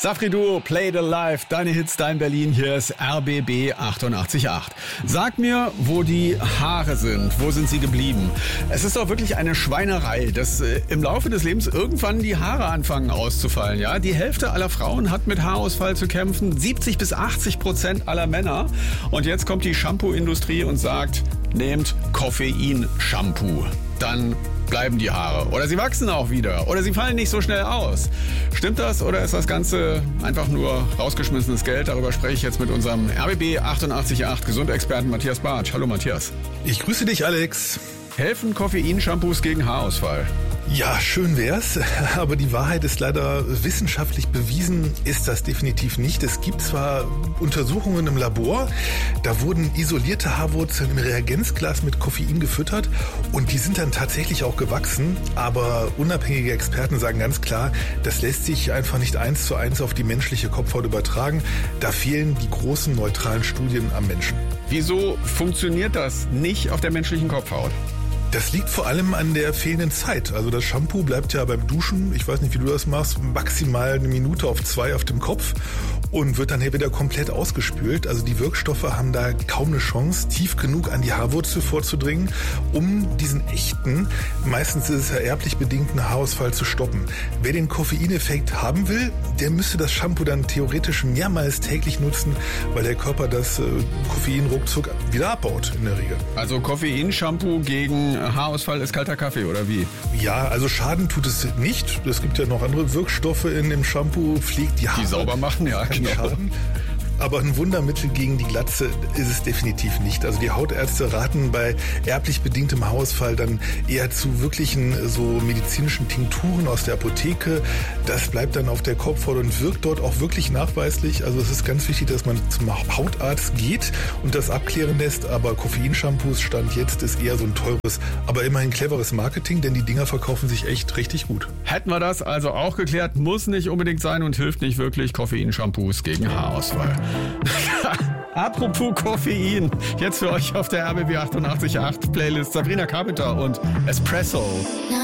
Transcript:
Safri Duo, Play the Life, deine Hits, dein Berlin, hier ist RBB 88.8. Sag mir, wo die Haare sind, wo sind sie geblieben? Es ist doch wirklich eine Schweinerei, dass im Laufe des Lebens irgendwann die Haare anfangen auszufallen. Ja? Die Hälfte aller Frauen hat mit Haarausfall zu kämpfen, 70-80% aller Männer. Und jetzt kommt die Shampoo-Industrie und sagt, nehmt Koffein-Shampoo. Dann bleiben die Haare. Oder sie wachsen auch wieder. Oder sie fallen nicht so schnell aus. Stimmt das oder ist das Ganze einfach nur rausgeschmissenes Geld? Darüber spreche ich jetzt mit unserem RBB 88.8 Gesundexperten Matthias Bartsch. Hallo Matthias. Ich grüße dich, Alex. Helfen Koffein-Shampoos gegen Haarausfall? Ja, schön wär's, aber die Wahrheit ist leider wissenschaftlich bewiesen, ist das definitiv nicht. Es gibt zwar Untersuchungen im Labor, da wurden isolierte Haarwurzeln im Reagenzglas mit Koffein gefüttert und die sind dann tatsächlich auch gewachsen, aber unabhängige Experten sagen ganz klar, das lässt sich einfach nicht 1:1 auf die menschliche Kopfhaut übertragen. Da fehlen die großen neutralen Studien am Menschen. Wieso funktioniert das nicht auf der menschlichen Kopfhaut? Das liegt vor allem an der fehlenden Zeit. Also das Shampoo bleibt ja beim Duschen, ich weiß nicht, wie du das machst, maximal 1 Minute auf 2 auf dem Kopf und wird dann wieder komplett ausgespült. Also die Wirkstoffe haben da kaum eine Chance, tief genug an die Haarwurzel vorzudringen, um diesen echten, meistens ist es ja erblich bedingten Haarausfall zu stoppen. Wer den Koffeineffekt haben will, der müsste das Shampoo dann theoretisch mehrmals täglich nutzen, weil der Körper das Koffein ruckzuck wieder abbaut in der Regel. Also Koffein-Shampoo gegen Haarausfall ist kalter Kaffee, oder wie? Ja, also Schaden tut es nicht. Es gibt ja noch andere Wirkstoffe in dem Shampoo, pflegt die Haare. Die sauber machen, ja, genau. Schaden. Aber ein Wundermittel gegen die Glatze ist es definitiv nicht. Also die Hautärzte raten bei erblich bedingtem Haarausfall dann eher zu wirklichen so medizinischen Tinkturen aus der Apotheke. Das bleibt dann auf der Kopfhaut und wirkt dort auch wirklich nachweislich. Also es ist ganz wichtig, dass man zum Hautarzt geht und das abklären lässt. Aber Koffeinshampoos Stand jetzt ist eher so ein teures, aber immerhin cleveres Marketing, denn die Dinger verkaufen sich echt richtig gut. Hätten wir das also auch geklärt, muss nicht unbedingt sein und hilft nicht wirklich. Koffeinshampoos gegen Haarausfall. Apropos Koffein, jetzt für euch auf der RBB 88.8 Playlist Sabrina Carpenter und Espresso.